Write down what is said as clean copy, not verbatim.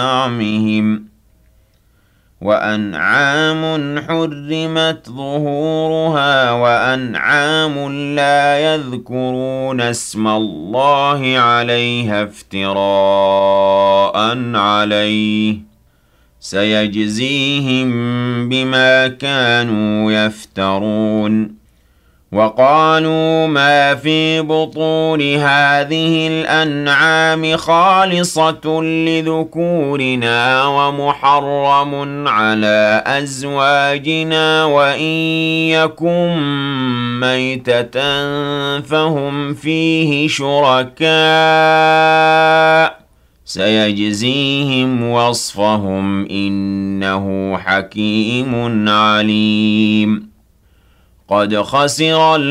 أنعامهم وأنعام حرمت ظهورها وأنعام لا يذكرون اسم الله عليها افتراء عليه سيجزيهم بما كانوا يفترون وقالوا ما في بطون هذه الأنعام خالصة لذكورنا ومحرم على أزواجنا وإن يكن ميتة فهم فيه شركاء سيجزيهم وصفهم إنه حكيم عليم قد خسر